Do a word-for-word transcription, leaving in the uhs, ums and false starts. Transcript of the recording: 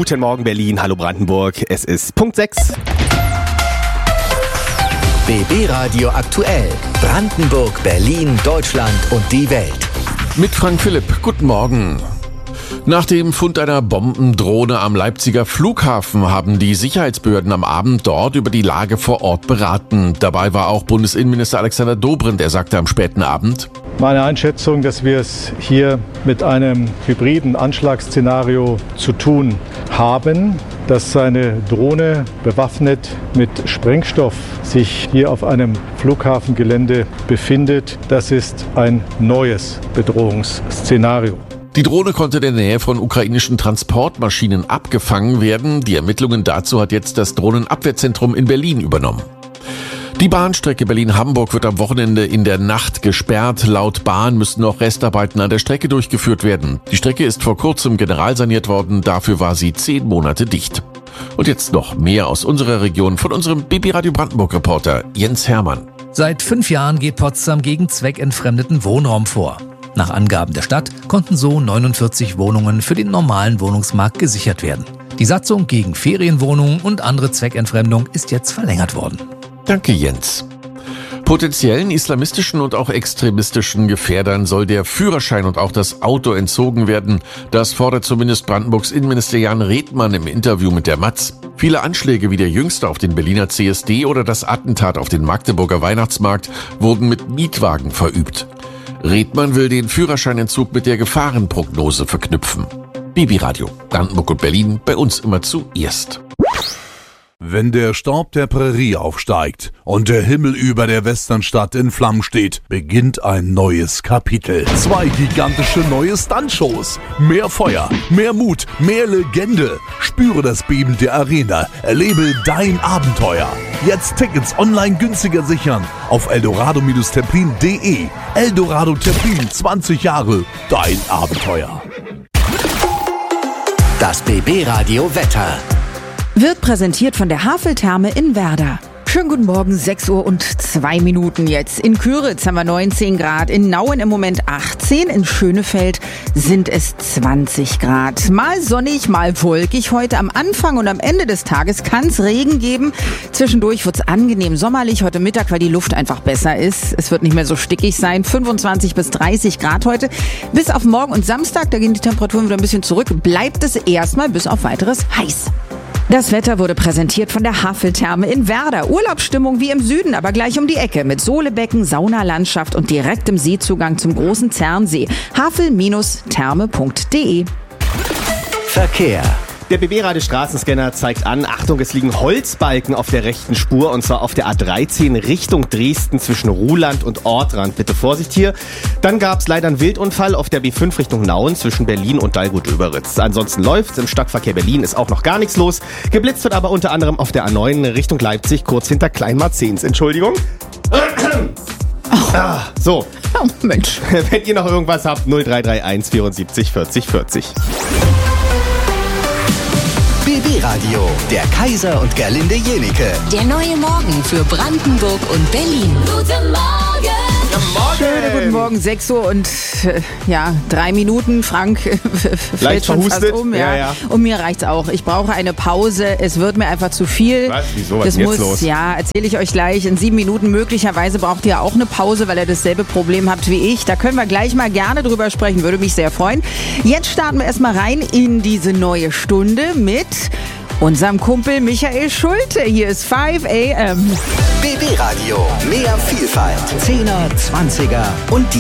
Guten Morgen Berlin, hallo Brandenburg. Es ist Punkt sechs. B B-Radio aktuell. Brandenburg, Berlin, Deutschland und die Welt. Mit Frank Philipp. Guten Morgen. Nach dem Fund einer Bombendrohne am Leipziger Flughafen haben die Sicherheitsbehörden am Abend dort über die Lage vor Ort beraten. Dabei war auch Bundesinnenminister Alexander Dobrindt. Er sagte am späten Abend: Meine Einschätzung, dass wir es hier mit einem hybriden Anschlagsszenario zu tun haben, dass eine Drohne bewaffnet mit Sprengstoff sich hier auf einem Flughafengelände befindet. Das ist ein neues Bedrohungsszenario. Die Drohne konnte in der Nähe von ukrainischen Transportmaschinen abgefangen werden. Die Ermittlungen dazu hat jetzt das Drohnenabwehrzentrum in Berlin übernommen. Die Bahnstrecke Berlin-Hamburg wird am Wochenende in der Nacht gesperrt. Laut Bahn müssen noch Restarbeiten an der Strecke durchgeführt werden. Die Strecke ist vor kurzem generalsaniert worden. Dafür war sie zehn Monate dicht. Und jetzt noch mehr aus unserer Region von unserem B B-Radio Brandenburg-Reporter Jens Hermann. Seit fünf Jahren geht Potsdam gegen zweckentfremdeten Wohnraum vor. Nach Angaben der Stadt konnten so neunundvierzig Wohnungen für den normalen Wohnungsmarkt gesichert werden. Die Satzung gegen Ferienwohnungen und andere Zweckentfremdung ist jetzt verlängert worden. Danke, Jens. Potenziellen islamistischen und auch extremistischen Gefährdern soll der Führerschein und auch das Auto entzogen werden. Das fordert zumindest Brandenburgs Innenminister Jan Redmann im Interview mit der Matz. Viele Anschläge wie der jüngste auf den Berliner C S D oder das Attentat auf den Magdeburger Weihnachtsmarkt wurden mit Mietwagen verübt. Redmann will den Führerscheinentzug mit der Gefahrenprognose verknüpfen. B B-Radio, Brandenburg und Berlin, bei uns immer zuerst. Wenn der Staub der Prärie aufsteigt und der Himmel über der Westernstadt in Flammen steht, beginnt ein neues Kapitel. Zwei gigantische neue Stuntshows. Mehr Feuer, mehr Mut, mehr Legende. Spüre das Beben der Arena. Erlebe dein Abenteuer. Jetzt Tickets online günstiger sichern auf eldorado Templin punkt de. Eldorado Templin, zwanzig Jahre, dein Abenteuer. Das B B-Radio Wetter wird präsentiert von der Haveltherme in Werder. Schönen guten Morgen, sechs Uhr und zwei Minuten jetzt. In Küritz haben wir neunzehn Grad, in Nauen im Moment achtzehn, in Schönefeld sind es zwanzig Grad. Mal sonnig, mal wolkig. Heute am Anfang und am Ende des Tages kann es Regen geben. Zwischendurch wird es angenehm sommerlich heute Mittag, weil die Luft einfach besser ist. Es wird nicht mehr so stickig sein. fünfundzwanzig bis dreißig Grad heute. Bis auf morgen und Samstag, da gehen die Temperaturen wieder ein bisschen zurück, bleibt es erstmal bis auf weiteres heiß. Das Wetter wurde präsentiert von der Haveltherme in Werder. Urlaubsstimmung wie im Süden, aber gleich um die Ecke mit Sohlebecken, Saunalandschaft und direktem Seezugang zum großen Zernsee. havel Therme punkt de. Verkehr. Der B B-Radio Straßenscanner zeigt an, Achtung, es liegen Holzbalken auf der rechten Spur und zwar auf der A dreizehn Richtung Dresden zwischen Ruhland und Ortrand. Bitte Vorsicht hier. Dann gab es leider einen Wildunfall auf der B fünf Richtung Nauen zwischen Berlin und Dalgut-Döberitz. Ansonsten läuft's. Im Stadtverkehr Berlin ist auch noch gar nichts los. Geblitzt wird aber unter anderem auf der A neun Richtung Leipzig, kurz hinter Kleinmarzens. Entschuldigung. Ah, so. Oh, Mensch. Wenn ihr noch irgendwas habt, null drei drei eins vierundsiebzig vierzig vierzig. B B-Radio, der Kaiser und Gerlinde Jenike. Der neue Morgen für Brandenburg und Berlin. Guten Morgen! Schönen guten Morgen, sechs Uhr und äh, ja, drei Minuten. Frank äh, fällt schon fast um. Ja. Ja, ja. Und mir reicht's auch. Ich brauche eine Pause. Es wird mir einfach zu viel. Was? Wieso? Was das ist muss, jetzt los? Ja, erzähle ich euch gleich. In sieben Minuten möglicherweise braucht ihr auch eine Pause, weil ihr dasselbe Problem habt wie ich. Da können wir gleich mal gerne drüber sprechen. Würde mich sehr freuen. Jetzt starten wir erstmal rein in diese neue Stunde mit unserem Kumpel Michael Schulte. Hier ist fünf a m. B B-Radio, mehr Vielfalt. Zehner, Zwanziger und die